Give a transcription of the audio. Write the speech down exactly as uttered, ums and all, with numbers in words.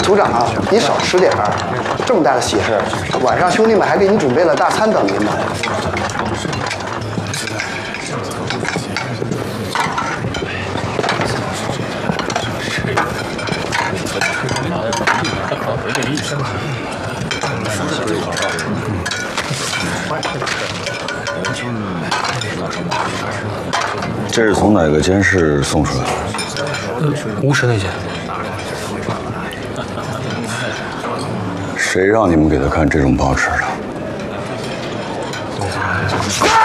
组长啊，你少吃点儿，这么大的喜事，晚上兄弟们还给你准备了大餐等您呢。 这是从哪个监室送出来的？ 呃，无石那间。 谁让你们给他看这种报纸的？ 啊